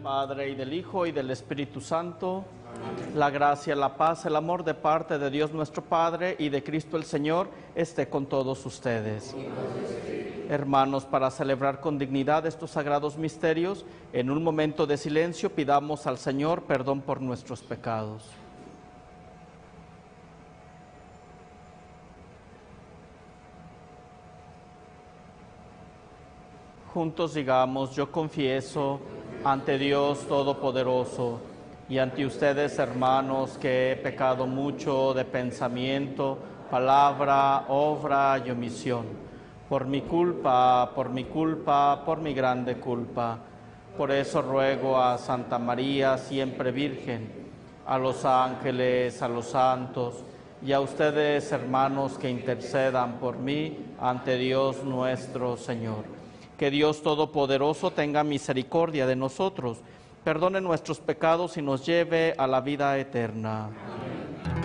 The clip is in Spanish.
Padre, y del Hijo, y del Espíritu Santo. La gracia, la paz, el amor de parte de Dios nuestro Padre y de Cristo el Señor esté con todos ustedes. Hermanos, para celebrar con dignidad estos sagrados misterios, en un momento de silencio pidamos al Señor perdón por nuestros pecados. Juntos digamos: yo confieso ante Dios Todopoderoso y ante ustedes, hermanos, que he pecado mucho de pensamiento, palabra, obra y omisión. Por mi culpa, por mi grande culpa. Por eso ruego a Santa María, siempre Virgen, a los ángeles, a los santos y a ustedes, hermanos, que intercedan por mí ante Dios nuestro Señor. Que Dios Todopoderoso tenga misericordia de nosotros, perdone nuestros pecados y nos lleve a la vida eterna.